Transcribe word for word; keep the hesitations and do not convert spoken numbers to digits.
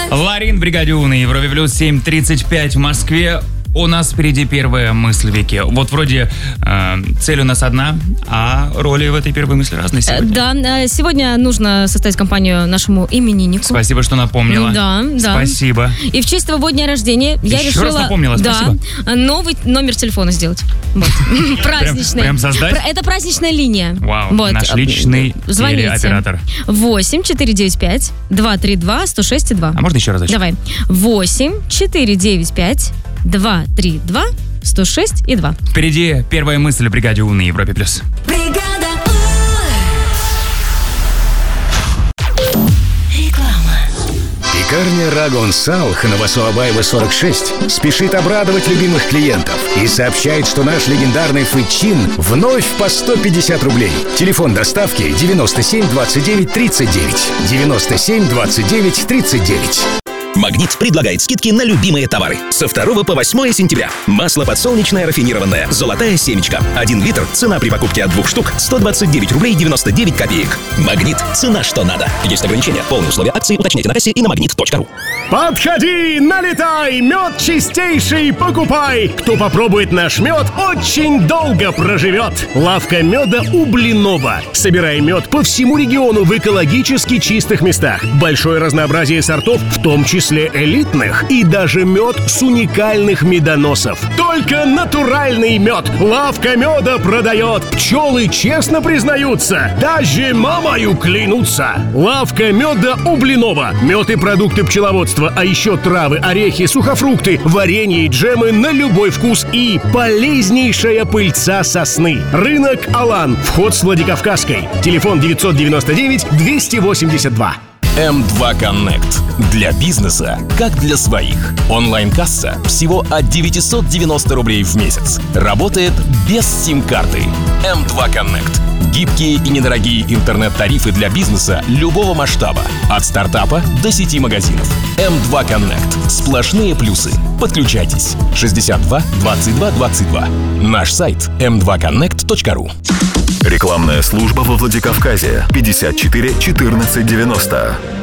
Ларин, бригаде У на Европе плюс, семь тридцать пять в Москве. У нас впереди первая мысль веки. Вот вроде э, цель у нас одна, а роли в этой первой мысли разные сегодня. Да, сегодня нужно составить компанию нашему имениннику. Спасибо, что напомнила. Да, да. Спасибо. И в честь твоего дня рождения я Еще решила... раз напомнила, спасибо. Да, новый номер телефона сделать. Праздничный. Прям создать? Это праздничная линия. Вау, наш личный телеоператор. восемь четыре девять пять два три два сто шесть два. А можно еще разочек? Давай. восемь четыре девять пять два три два сто шесть и два. Впереди первая мысль в бригаде У на Европе плюс. Бригада У. Реклама. Пекарня Рагон Салх на Васуабаева сорок шесть спешит обрадовать любимых клиентов и сообщает, что наш легендарный фычин вновь по сто пятьдесят рублей. Телефон доставки девяносто семь двадцать девять тридцать девять. девяносто семь двадцать девять тридцать девять. «Магнит» предлагает скидки на любимые товары. Со второго по восьмое сентября. Масло подсолнечное рафинированное «Золотая семечка». Один литр. Цена при покупке от двух штук сто двадцать девять рублей девяносто девять копеек. «Магнит». Цена что надо. Есть ограничения. Полные условия акции уточняйте на кассе и на магнит точка ру. Подходи, налетай, мед чистейший покупай. Кто попробует наш мед, очень долго проживет. Лавка меда у Блинова. Собирай мед по всему региону в экологически чистых местах. Большое разнообразие сортов, в том числе элитных, и даже мед с уникальных медоносов. Только натуральный мед лавка меда продает. Пчелы честно признаются, даже мамою клянутся. Лавка меда у Блинова. Мед и продукты пчеловодства, а еще травы, орехи, сухофрукты, варенье и джемы на любой вкус и полезнейшая пыльца сосны. Рынок Алан. Вход с Владикавказской. Телефон девятьсот девяносто девять двести восемьдесят два. эм два Connect. Для бизнеса, как для своих. Онлайн-касса всего от девятьсот девяносто рублей в месяц. Работает без сим-карты. эм два Connect. Гибкие и недорогие интернет-тарифы для бизнеса любого масштаба. От стартапа до сети магазинов. эм два Connect. Сплошные плюсы. Подключайтесь. шестьдесят два двадцать два двадцать два. Наш сайт эм два коннект точка ру. Рекламная служба во Владикавказе. пятьдесят четыре четырнадцать девяносто.